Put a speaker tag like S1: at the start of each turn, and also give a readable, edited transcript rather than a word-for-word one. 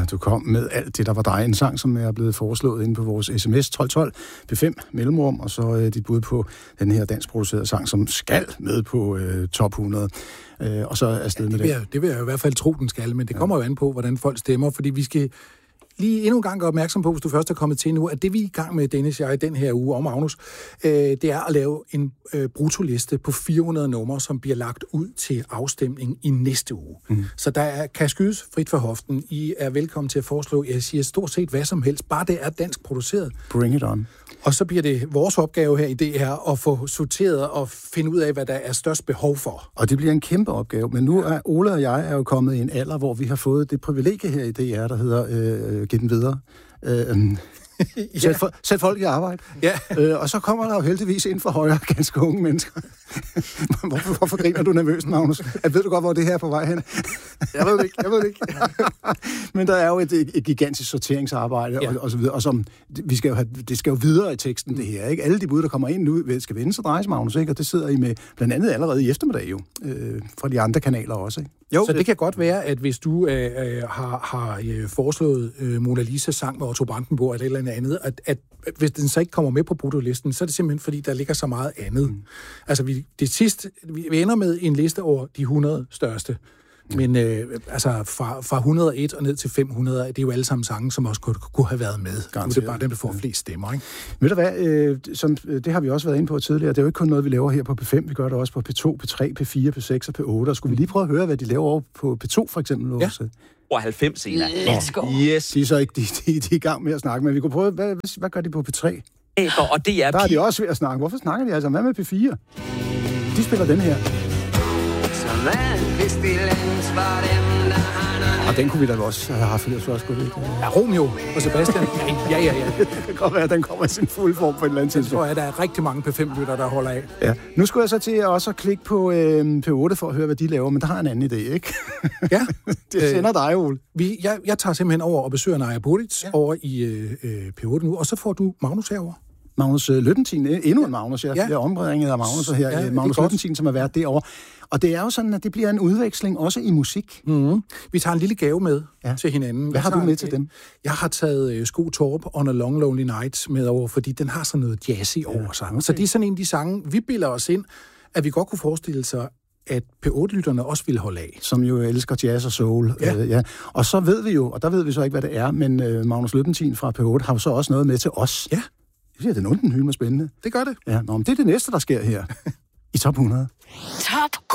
S1: du kom med alt det, der var dig. En sang, som er blevet foreslået inde på vores sms 1212 P5 mellemrum, og så dit bud på den her danskproducerede sang, som skal med på top 100. Og så afsted med det.
S2: Det vil jeg i hvert fald tro, den skal, men det kommer jo an på, hvordan folk stemmer, fordi vi skal lige endnu en gang gøre opmærksom på, hvis du først er kommet til nu, at det vi er i gang med, Dennis og jeg, den her uge, og Magnus, det er at lave en brutoliste på 400 numre, som bliver lagt ud til afstemning i næste uge. Så der kan skydes frit for hoften. I er velkommen til at foreslå, jeg siger stort set hvad som helst, bare det er dansk produceret.
S1: Bring it on.
S2: Og så bliver det vores opgave her i det her at få sorteret og finde ud af, hvad der er størst behov for.
S1: Og det bliver en kæmpe opgave, men nu er Ole og jeg jo kommet i en alder, hvor vi har fået det privilegie her i DR, der hedder giv den videre. Sæt folk i arbejde.
S2: Ja.
S1: Og så kommer der jo heldigvis ind for højre ganske unge mennesker. Hvorfor griner du nervøst, Magnus? Ved du godt, hvor det her er på vej hen?
S2: Jeg ved det ikke.
S1: Men der er jo et gigantisk sorteringsarbejde, og så videre, og som, det skal jo videre i teksten, det her. Ikke? Alle de bud, der kommer ind nu, skal vende sig drejes, Magnus, ikke? Og det sidder I med blandt andet allerede i eftermiddag jo, fra de andre kanaler også. Ikke?
S2: Jo, så det kan godt være, at hvis du har foreslået Mona Lisas sang med Otto Brandenburg eller et eller andet, at hvis den så ikke kommer med på brutolisten, så er det simpelthen, fordi der ligger så meget andet. Altså, vi ender med en liste over de 100 største. Men fra 101 og ned til 500, det er jo alle sammen sange, som også kunne have været med. Nu er det bare dem, der får flest stemmer, ikke?
S1: Ved du hvad, det har vi også været inde på tidligere. Det er jo ikke kun noget, vi laver her på P5. Vi gør det også på P2, P3, P4, P6 og P8. Og skulle vi lige prøve at høre, hvad de laver over på P2, for eksempel?
S3: Ja. Og 90 senere.
S4: Let's go.
S1: Yes. De er så ikke de er i gang med at snakke, men vi kunne prøve, hvad gør de på P3?
S3: Og det er
S1: der er de også ved at snakke. Hvorfor snakker de altså? Hvad med P4? De spiller den her. Og den kunne vi da også have haft, det også godt.
S2: Ja, Romeo og Sebastian. Ja.
S1: Det kan godt være, at den kommer i sin fulde form på et eller andet tidspunkt.
S2: Jeg tror, at der er rigtig mange P5-lytter, der holder af.
S1: Ja. Nu skulle jeg så til også at klikke på P8 for at høre, hvad de laver, men der har jeg en anden idé, ikke?
S2: Ja.
S1: Det sender dig, Ole.
S2: Jeg tager simpelthen over og besøger Naja Buric over i P8 nu, og så får du Magnus herover.
S1: Magnus Løttentin, endnu en Magnus, jeg er ombringet af Magnus her. Ja, Magnus Løttentin, som har været derovre. Og det er jo sådan, at det bliver en udveksling også i musik.
S2: Mm-hmm. Vi tager en lille gave med til hinanden.
S1: Hvad har du med til dem?
S2: Jeg har taget Sko Torp On a Long Lonely Night med over, fordi den har sådan noget jazzy over sig. Okay. Så det er sådan en af de sange, vi bilder os ind, at vi godt kunne forestille sig, at P8-lytterne også ville holde af.
S1: Som jo elsker jazz og soul. Ja. Og så ved vi jo, og der ved vi så ikke, hvad det er, men Magnus Løttentin fra P8 har jo så også noget med til os.
S2: Ja.
S1: Det bliver den ondt hylme spændende.
S2: Det gør det.
S1: Ja, men det er det næste, der sker her i Top 100.
S4: Top